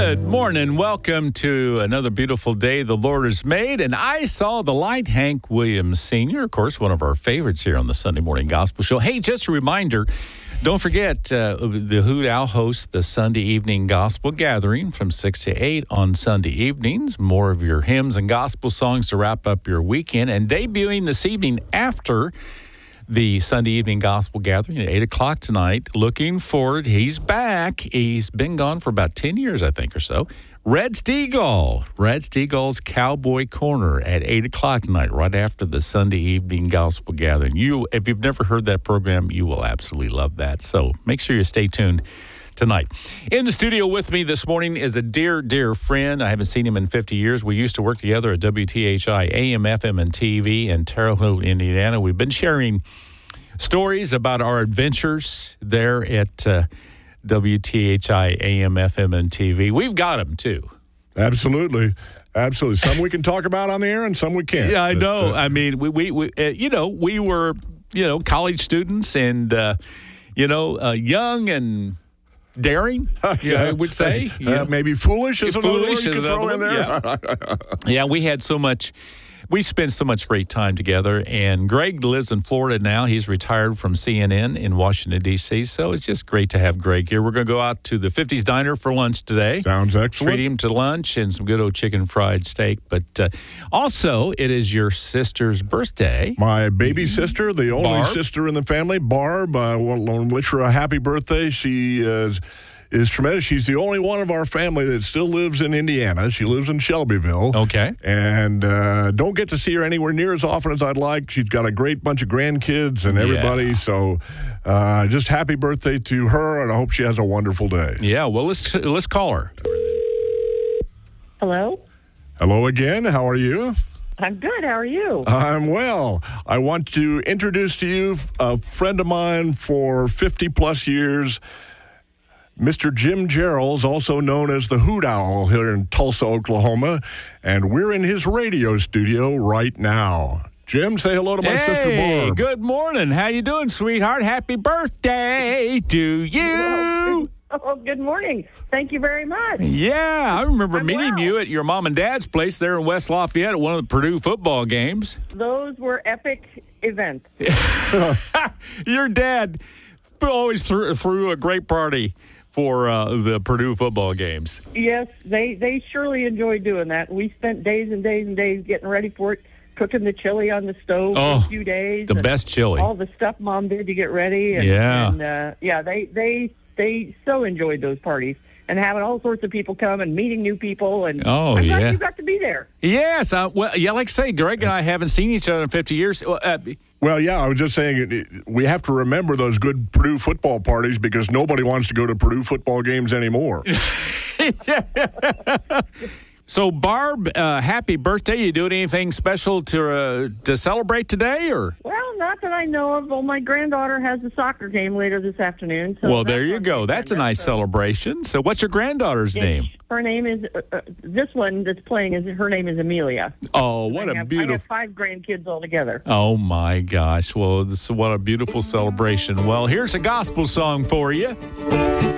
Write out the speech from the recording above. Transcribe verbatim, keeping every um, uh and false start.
Good morning. Welcome to another beautiful day the Lord has made. And I saw the light, Hank Williams Senior, of course, one of our favorites here on the Sunday Morning Gospel Show. Hey, just a reminder, don't forget uh, the Hoot Owl hosts the Sunday Evening Gospel Gathering from six to eight on Sunday evenings. More of your hymns and gospel songs to wrap up your weekend. And debuting this evening after the Sunday Evening Gospel Gathering at eight o'clock tonight. Looking forward. He's back. He's been gone for about ten years, I think, or so. Red Steagall. Red Steagall's Cowboy Corner at eight o'clock tonight, right after the Sunday Evening Gospel Gathering. You, if you've never heard that program, you will absolutely love that. So make sure you stay tuned tonight. In the studio with me this morning is a dear, dear friend. I haven't seen him in fifty years. We used to work together at W T H I A M, F M, and T V in Terre Haute, Indiana. We've been sharing stories about our adventures there at uh, W T H I A M, F M, and T V. We've got them, too. Absolutely. Absolutely. Some we can talk about on the air and some we can't. Yeah, I but, know. Uh, I mean, we, we, we uh, you know, we were, you know, college students and, uh, you know, uh, young and daring, yeah, I would say. Uh, Yeah. maybe foolish is another word Foolish you is can throw another in one, there. Yeah. Yeah, we had so much, we spent so much great time together. And Greg lives in Florida now. He's retired from C N N in Washington, D C. So it's just great to have Greg here. We're going to go out to the fifties Diner for lunch today. Sounds excellent. Treat him to lunch and some good old chicken fried steak. But uh, also, it is your sister's birthday. My baby sister, the only Barb. sister in the family, Barb, I want to wish her a happy birthday. She is, is tremendous. She's the only one of our family that still lives in Indiana. She lives in Shelbyville. Okay. And uh, don't get to see her anywhere near as often as I'd like. She's got a great bunch of grandkids and everybody. Yeah. So uh, just happy birthday to her, and I hope she has a wonderful day. Yeah, well, let's let's call her. Hello? Hello again. How are you? I'm good. How are you? I'm well. I want to introduce to you a friend of mine for fifty-plus years, Mister Jim Gerald, also known as the Hoot Owl here in Tulsa, Oklahoma, and we're in his radio studio right now. Jim, say hello to my hey, sister Barb. Good morning. How you doing, sweetheart? Happy birthday to you. Oh, good morning. Thank you very much. Yeah, I remember I'm meeting well. you at your mom and dad's place there in West Lafayette at one of the Purdue football games. Those were epic events. Your dad always threw, threw a great party for uh, the Purdue football games. Yes, they, they surely enjoyed doing that. We spent days and days and days getting ready for it, cooking the chili on the stove Oh, for a few days. The and best chili. all the stuff Mom did to get ready. And, Yeah. And, uh, yeah, they, they, they so enjoyed those parties. And having all sorts of people come and meeting new people. And Oh, I'm glad yeah. you got to be there. Yes. Uh, well, yeah, like I say, Greg and I haven't seen each other in fifty years. Uh, Well, yeah, I was just saying we have to remember those good Purdue football parties because nobody wants to go to Purdue football games anymore. So, Barb, uh, happy birthday. You doing anything special to uh, to celebrate today, or? Well, not that I know of. Well, my granddaughter has a soccer game later this afternoon. So Well, that's there you on go. the That's a agenda. nice So, celebration. So, what's your granddaughter's yes, name? Her name is, uh, uh, this one that's playing, is her name is Amelia. Oh, what I a have, I beautiful. have five grandkids altogether. Oh, my gosh. Well, this, what a beautiful celebration. Well, here's a gospel song for you.